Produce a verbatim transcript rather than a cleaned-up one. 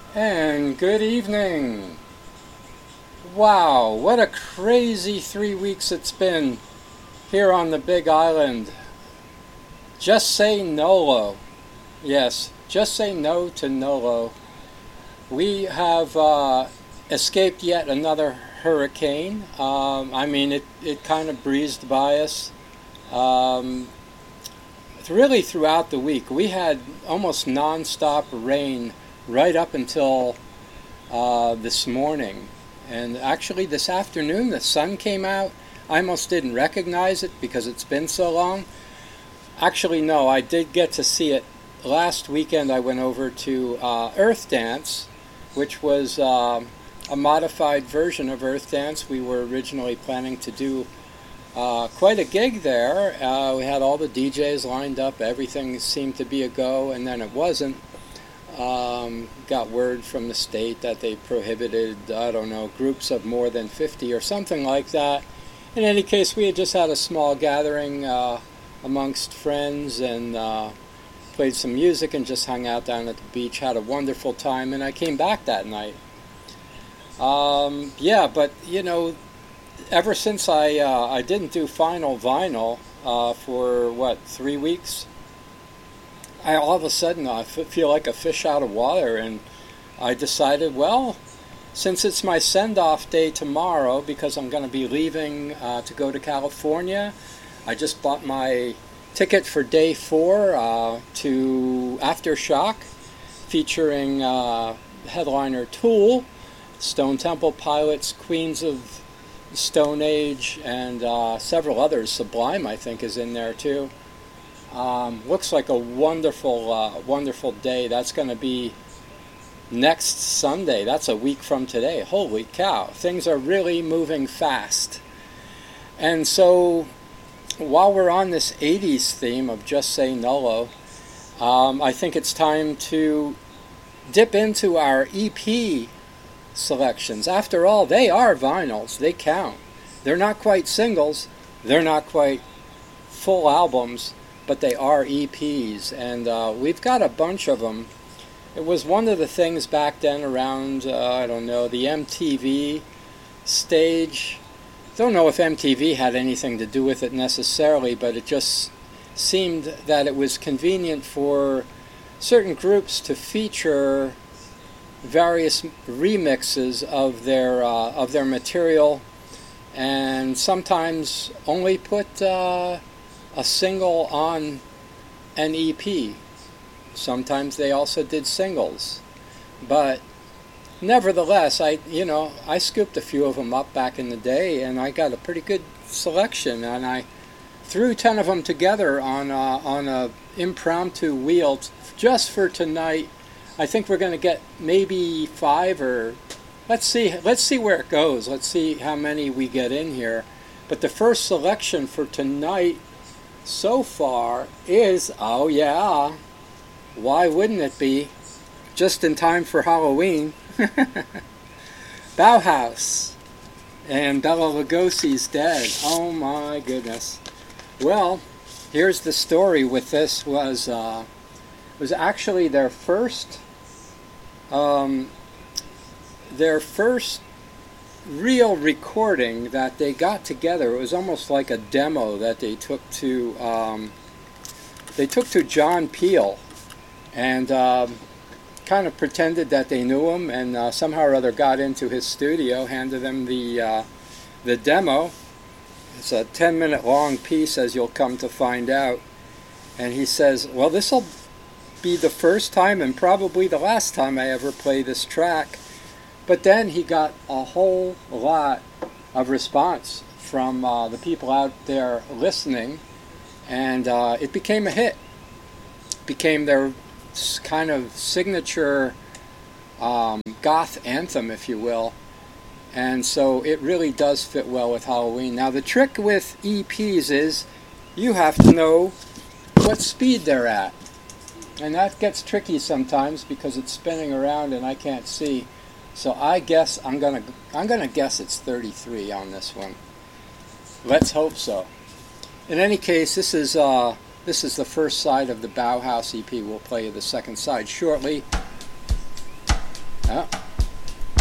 And good evening. Wow, what a crazy three weeks it's been here on the Big Island. Just say NOLO. Yes, just say no to NOLO. We have uh, escaped yet another hurricane. Um, I mean, it, it kind of breezed by us. Um, really throughout the week. We had almost non-stop rain right up until uh, this morning. And actually this afternoon the sun came out. I almost didn't recognize it because it's been so long. Actually, no, I did get to see it. Last weekend I went over to uh, Earth Dance, which was uh, a modified version of Earth Dance. We were originally planning to do uh, quite a gig there. Uh, we had all the D Js lined up. Everything seemed to be a go, and then it wasn't. Um, got word from the state that they prohibited, I don't know, groups of more than fifty or something like that. In any case, we had just had a small gathering uh, amongst friends and uh, played some music and just hung out down at the beach, had a wonderful time, and I came back that night. Um, yeah, but, you know, ever since I, uh, I didn't do Final Vinyl uh, for, what, three weeks? I all of a sudden I feel like a fish out of water, and I decided, well, since it's my send-off day tomorrow, because I'm going to be leaving uh, to go to California, I just bought my ticket for day four uh, to Aftershock, featuring uh, headliner Tool, Stone Temple Pilots, Queens of Stone Age, and uh, several others. Sublime, I think, is in there too. Um, looks like a wonderful, uh, wonderful day. That's going to be next Sunday. That's a week from today. Holy cow. Things are really moving fast. And so, while we're on this eighties theme of Just Say NOLO, um, I think it's time to dip into our E P selections. After all, they are vinyls. They count. They're not quite singles. They're not quite full albums, but they are E Ps, and uh, we've got a bunch of them. It was one of the things back then around, uh, I don't know, the M T V stage. Don't know if M T V had anything to do with it necessarily, but it just seemed that it was convenient for certain groups to feature various remixes of their uh, of their material, and sometimes only put uh, a single on an E P. Sometimes they also did singles, but nevertheless, I you know I scooped a few of them up back in the day, and I got a pretty good selection, and I threw ten of them together on a, on a impromptu wheel t- just for tonight. I think we're going to get maybe five, or let's see let's see where it goes. Let's see how many we get in here. But the first selection for tonight so far is, oh yeah, why wouldn't it be, just in time for Halloween, Bauhaus and Bela Lugosi's Dead. Oh my goodness. Well, here's the story with this. Was uh, was actually their first um, their first real recording that they got together. It was almost like a demo that they took to um, they took to John Peel, and um, kind of pretended that they knew him, and uh, somehow or other got into his studio, handed them the uh, the demo. It's a ten minute long piece, as you'll come to find out, and he says, well, this will be the first time and probably the last time I ever play this track. But then he got a whole lot of response from uh, the people out there listening, and uh, it became a hit. It became their kind of signature um, goth anthem, if you will. And so it really does fit well with Halloween. Now the trick with E Ps is you have to know what speed they're at. And that gets tricky sometimes because it's spinning around and I can't see. So I guess I'm gonna I'm gonna guess it's thirty-three on this one. Let's hope so. In any case, this is uh, this is the first side of the Bauhaus E P. We'll play the second side shortly. Oh.